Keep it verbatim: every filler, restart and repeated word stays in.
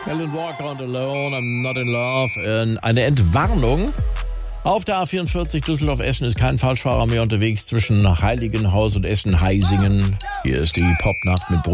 Alan Walker und Alone, I'm Not in Love. Eine Entwarnung. Auf der A vierundvierzig Düsseldorf-Essen ist kein Falschfahrer mehr unterwegs zwischen Heiligenhaus und Essen-Heisingen. Hier ist die Popnacht mit